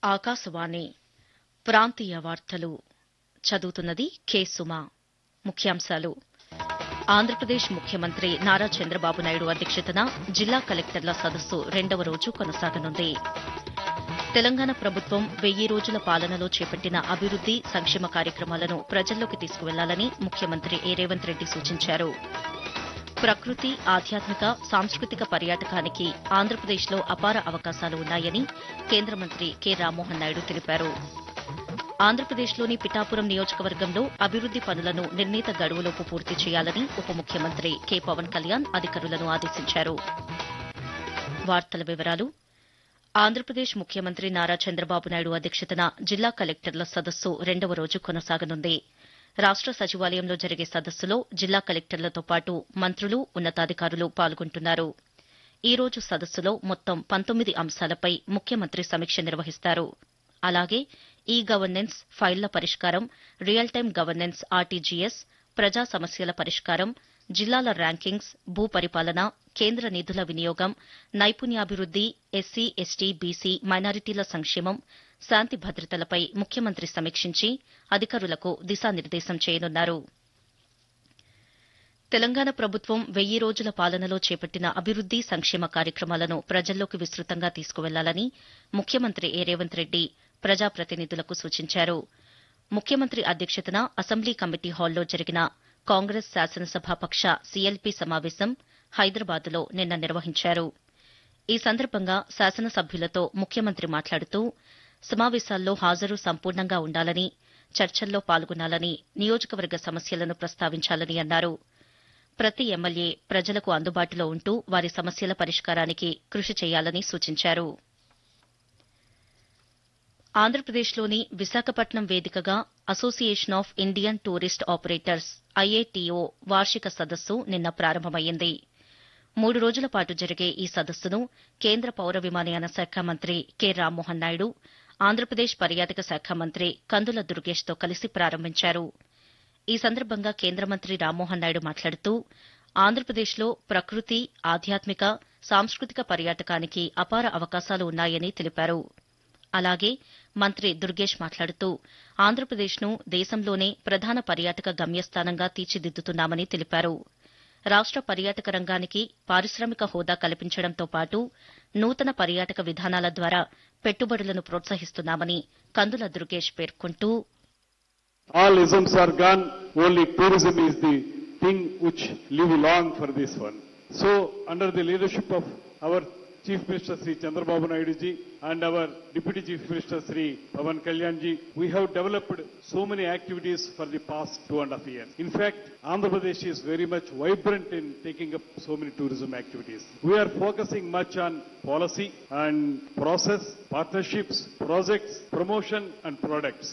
ఆకాశవాణి ప్రాంతీయ వార్తలు చదువుతున్నది కె సుమా. ముఖ్యాంశాలు ఆంధ్రప్రదేశ్ ముఖ్యమంత్రి నారా చంద్రబాబు నాయుడు అధ్యక్షతన జిల్లా కలెక్టర్ల సదస్సు రెండవ రోజు కొనసాగనుంది. తెలంగాణ ప్రభుత్వం 1000 రోజుల పాలనలో చేపట్టిన అభివృద్ది సంక్షేమ కార్యక్రమాలను ప్రజల్లోకి తీసుకువెళ్లాలని ముఖ్యమంత్రి రేవంత్ రెడ్డి సూచించారు. ప్రకృతి, ఆధ్యాత్మిక, సాంస్కృతిక పర్యాటకానికి ఆంధ్రప్రదేశ్లో అపార అవకాశాలు ఉన్నాయని కేంద్ర మంత్రి కె రామ్మోహన్ నాయుడు తెలిపారు. ఆంధ్రప్రదేశ్లోని పిఠాపురం నియోజకవర్గంలో అభివృద్ది పనులను నిర్ణీత గడువులోపు పూర్తి చేయాలని ఉప ముఖ్యమంత్రి కె పవన్ కళ్యాణ్ అధికారులను ఆదేశించారు. వార్తల వివరాలు ఆంధ్రప్రదేశ్ ముఖ్యమంత్రి నారా చంద్రబాబు నాయుడు అధ్యక్షతన జిల్లా కలెక్టర్ల సదస్సు రెండవ రోజు కొనసాగనుంది. రాష్ట సచివాలయంలో జరిగే సదస్సులో జిల్లా కలెక్టర్లతో పాటు మంత్రులు, ఉన్నతాధికారులు పాల్గొంటున్నారు. ఈ రోజు సదస్సులో మొత్తం 19 అంశాలపై ముఖ్యమంత్రి సమీక్ష నిర్వహిస్తారు. అలాగే ఈ గవర్నెన్స్, ఫైళ్ల పరిష్కారం, రియల్ టైం గవర్నెన్స్ ఆర్టీజీఎస్, ప్రజా సమస్యల పరిష్కారం, జిల్లాల ర్యాంకింగ్స్, భూ పరిపాలన, కేంద్ర నిధుల వినియోగం, నైపుణ్యాభివృద్ది, ఎస్సీ, ఎస్టీ, బీసీ, మైనారిటీల సంక్షేమం, శాంతి భద్రతలపై ముఖ్యమంత్రి సమీక్షించి అధికారులకు దిశానిర్దేశం చేయనున్నారు. తెలంగాణ ప్రభుత్వం 1000 రోజుల పాలనలో చేపట్టిన అభివృద్ది సంక్షేమ కార్యక్రమాలను ప్రజల్లోకి విస్తృతంగా తీసుకువెళ్లాలని ముఖ్యమంత్రి రేవంత్ రెడ్డి ప్రజాప్రతినిధులకు సూచించారు. ముఖ్యమంత్రి అధ్యక్షతన అసెంబ్లీ కమిటీ హాల్లో జరిగిన కాంగ్రెస్ శాసనసభాపక్ష సీఎల్పీ సమావేశం హైదరాబాద్లో నిన్న నిర్వహించారు. ఈ సందర్భంగా శాసనసభ్యులతో ముఖ్యమంత్రి మాట్లాడుతూ సమావేశాల్లో హాజరు సంపూర్ణంగా ఉండాలని, చర్చల్లో పాల్గొనాలని, నియోజకవర్గ సమస్యలను ప్రస్తావించాలని అన్నారు. ప్రతి ఎమ్మెల్యే ప్రజలకు అందుబాటులో ఉంటూ వారి సమస్యల పరిష్కారానికి కృషి చేయాలని సూచించారు. ఆంధ్రప్రదేశ్లోని విశాఖపట్నం వేదికగా association of Indian tourist operators IATO వార్షిక సదస్సు నిన్న ప్రారంభమైంది. 3 రోజుల పాటు జరిగే ఈ సదస్సును కేంద్ర పౌర విమానయాన శాఖ మంత్రి కె రామ్మోహన్ నాయుడు, ఆంధ్రప్రదేశ్ పర్యాటక శాఖ మంత్రి కందుల దుర్గేష్తో కలిసి ప్రారంభించారు. ఈ సందర్భంగా కేంద్ర మంత్రి రామ్మోహన్ నాయుడు మాట్లాడుతూ ఆంధ్రప్రదేశ్లో ప్రకృతి, ఆధ్యాత్మిక, సాంస్కృతిక పర్యాటకానికి అపార అవకాశాలు ఉన్నాయని తెలిపారు. అలాగే మంత్రి దుర్గేష్ మాట్లాడుతూ ఆంధ్రప్రదేశ్ను దేశంలోనే ప్రధాన పర్యాటక గమ్యస్థానంగా తీర్చిదిద్దుతున్నామని తెలిపారు. రాష్ట పర్యాటక రంగానికి పారిశ్రామిక హోదా కల్పించడంతో పాటు నూతన పర్యాటక విధానాల ద్వారా పెట్టుబడులను ప్రోత్సహిస్తున్నామని కందుల దుర్గేష్ పేర్కొంటూ All isms are gone, only tourism is the thing which live long for this one. So, under the leadership of our Chief Minister Sri Chandrababu Naidu ji and our Deputy Chief Minister Sri Pavan Kalyan ji, we have developed so many activities for the past 2.5 years. In fact, Andhra Pradesh is very much vibrant in taking up so many tourism activities. We are focusing much on policy and process, partnerships, projects, promotion and products.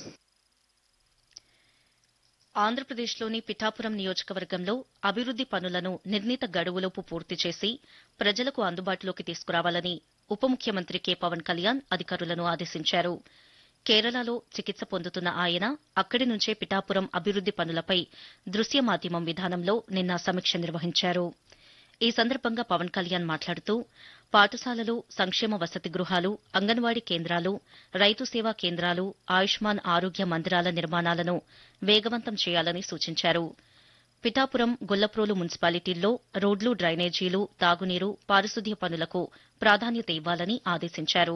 ఆంధ్రప్రదేశ్లోని పిఠాపురం నియోజకవర్గంలో అభివృద్ది పనులను నిర్ణీత గడువులోపు పూర్తి చేసి ప్రజలకు అందుబాటులోకి తీసుకురావాలని ఉప ముఖ్యమంత్రి కె పవన్ కళ్యాణ్ అధికారులను ఆదేశించారు. కేరళలో చికిత్స పొందుతున్న ఆయన అక్కడి నుంచే పిఠాపురం అభివృద్ది పనులపై దృశ్య మాధ్యమం విధానంలో నిన్న సమీక్ష నిర్వహించారు. ఈ సందర్భంగా పవన్ కళ్యాణ్ మాట్లాడుతూ పాఠశాలలు, సంక్షేమ వసతి గృహాలు, అంగన్వాడీ కేంద్రాలు, రైతు సేవా కేంద్రాలు, ఆయుష్మాన్ ఆరోగ్య మందిరాల నిర్మాణాలను వేగవంతం చేయాలని సూచించారు. పిఠాపురం, గొల్లప్రోలు మున్సిపాలిటీల్లో రోడ్లు, డ్రైనేజీలు, తాగునీరు, పారిశుద్ధ్య పనులకు ప్రాధాన్యత ఇవ్వాలని ఆదేశించారు.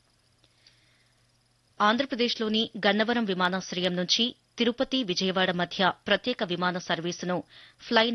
ఆంధ్రప్రదేశ్లోని గన్నవరం విమానాశ్రయం నుంచి తిరుపతి, విజయవాడ మధ్య ప్రత్యేక విమాన సర్వీసును ఫ్లై